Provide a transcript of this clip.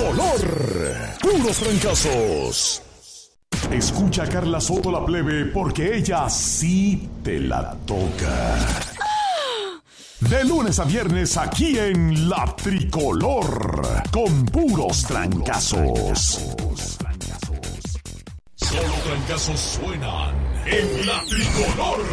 tricolor. Puros trancazos. Escucha a Carla Soto la plebe porque ella sí te la toca. De lunes a viernes aquí en La Tricolor con puros trancazos. Solo trancazos suenan en La Tricolor.